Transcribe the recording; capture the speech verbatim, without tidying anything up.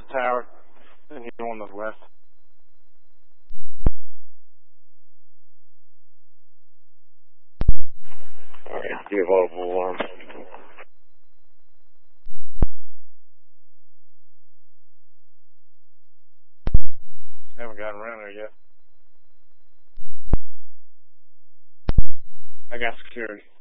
tower, and you on the west. Alright, give audible alarm. Haven't gotten around there yet. I got security.